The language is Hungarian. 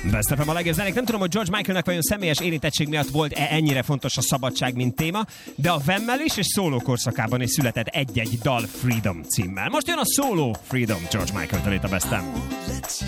Best FM a legjobb zenék. Nem tudom, hogy George Michaelnek vajon személyes érintettség miatt volt-e ennyire fontos a szabadság, mint téma, de a Vemmel is és szóló korszakában is született egy-egy dal Freedom címmel. Most jön a Solo Freedom George Michael-től itt a Best FM.